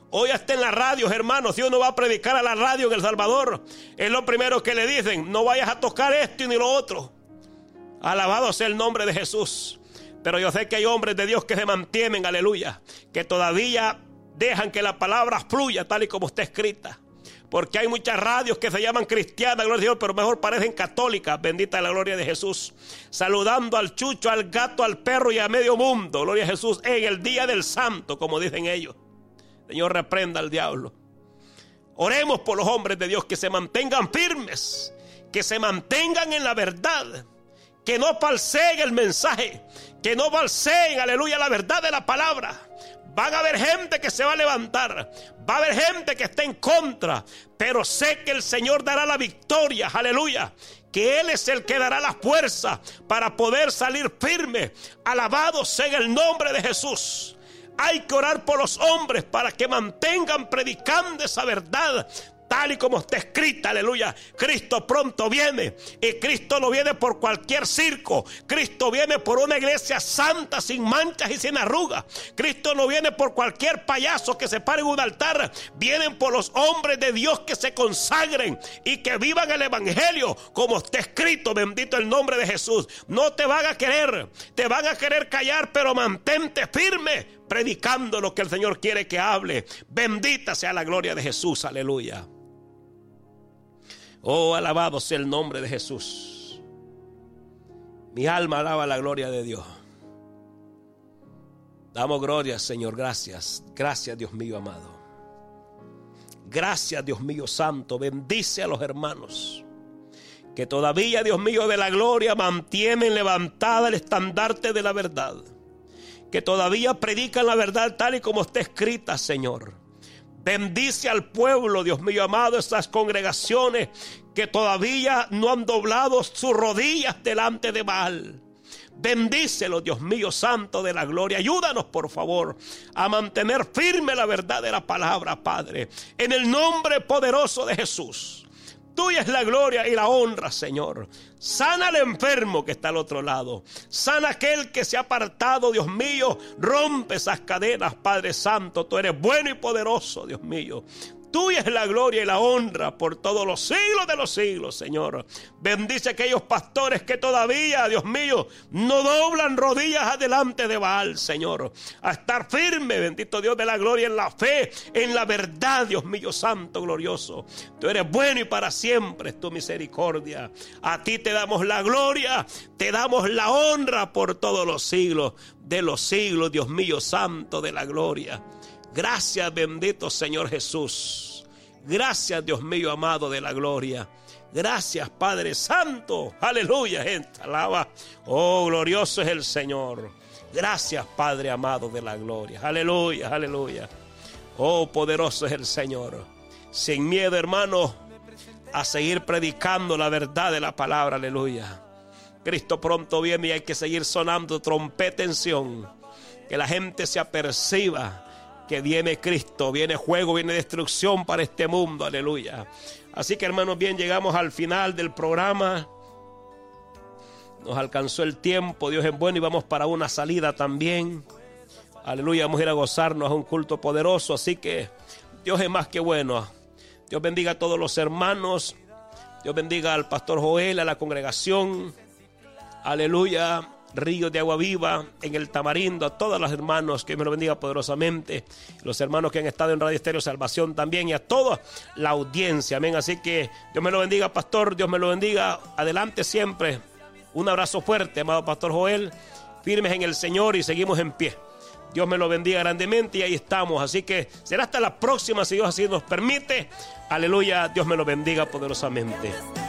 Hoy hasta en las radios, hermanos, si uno va a predicar a la radio en El Salvador, es lo primero que le dicen: no vayas a tocar esto y ni lo otro. Alabado sea el nombre de Jesús. Pero yo sé que hay hombres de Dios que se mantienen, aleluya, que todavía dejan que la palabra fluya tal y como está escrita. Porque hay muchas radios que se llaman cristianas, gloria al Señor, pero mejor parecen católicas, bendita la gloria de Jesús. Saludando al chucho, al gato, al perro y a medio mundo, gloria a Jesús, en el día del santo, como dicen ellos. Señor, reprenda al diablo. Oremos por los hombres de Dios que se mantengan firmes, que se mantengan en la verdad, que no falseen el mensaje, que no falseen, aleluya, la verdad de la palabra. Van a haber gente que se va a levantar, va a haber gente que está en contra, pero sé que el Señor dará la victoria, aleluya, que Él es el que dará la fuerza para poder salir firme. Alabado sea el nombre de Jesús. Hay que orar por los hombres para que mantengan predicando esa verdad tal y como está escrita, aleluya. Cristo pronto viene, y Cristo no viene por cualquier circo. Cristo viene por una iglesia santa, sin manchas y sin arrugas. Cristo no viene por cualquier payaso que se pare en un altar. Vienen por los hombres de Dios que se consagren y que vivan el evangelio como está escrito, bendito el nombre de Jesús. No te van a querer, te van a querer callar, pero mantente firme predicando lo que el Señor quiere que hable. Bendita sea la gloria de Jesús, aleluya. Oh, alabado sea el nombre de Jesús. Mi alma alaba la gloria de Dios. Damos gloria, Señor, gracias. Gracias, Dios mío amado. Gracias, Dios mío santo. Bendice a los hermanos que todavía, Dios mío de la gloria, mantienen levantada el estandarte de la verdad, que todavía predican la verdad tal y como está escrita, Señor. Bendice al pueblo, Dios mío amado, esas congregaciones que todavía no han doblado sus rodillas delante de Baal. Bendícelo, Dios mío santo de la gloria. Ayúdanos, por favor, a mantener firme la verdad de la palabra, Padre, en el nombre poderoso de Jesús. Tuya es la gloria y la honra, Señor. Sana al enfermo que está al otro lado. Sana aquel que se ha apartado, Dios mío. Rompe esas cadenas, Padre Santo. Tú eres bueno y poderoso, Dios mío. Tuya es la gloria y la honra por todos los siglos de los siglos, Señor. Bendice a aquellos pastores que todavía, Dios mío, no doblan rodillas adelante de Baal, Señor. A estar firme, bendito Dios de la gloria, en la fe, en la verdad, Dios mío, santo, glorioso. Tú eres bueno y para siempre es tu misericordia. A ti te damos la gloria, te damos la honra por todos los siglos de los siglos, Dios mío, santo de la gloria. Gracias, bendito Señor Jesús. Gracias, Dios mío amado de la gloria. Gracias, Padre Santo. Aleluya, gente, alaba. Oh, glorioso es el Señor. Gracias, Padre amado de la gloria. Aleluya, aleluya. Oh, poderoso es el Señor. Sin miedo, hermano, a seguir predicando la verdad de la palabra. Aleluya. Cristo pronto viene y hay que seguir sonando trompeta en Sión. Que la gente se aperciba que viene Cristo, viene juego, viene destrucción para este mundo, aleluya. Así que, hermanos, bien, llegamos al final del programa. Nos alcanzó el tiempo, Dios es bueno, y vamos para una salida también. Aleluya, vamos a ir a gozarnos a un culto poderoso, así que Dios es más que bueno. Dios bendiga a todos los hermanos. Dios bendiga al pastor Joel, a la congregación. Aleluya. Río de Agua Viva en el Tamarindo, a todos los hermanos, que me lo bendiga poderosamente, los hermanos que han estado en Radio Estéreo Salvación también, y a toda la audiencia, amén. Así que Dios me lo bendiga, pastor, Dios me lo bendiga, adelante siempre. Un abrazo fuerte, amado pastor Joel, firmes en el Señor y seguimos en pie. Dios me lo bendiga grandemente y ahí estamos. Así que será hasta la próxima, si Dios así nos permite. Aleluya, Dios me lo bendiga poderosamente.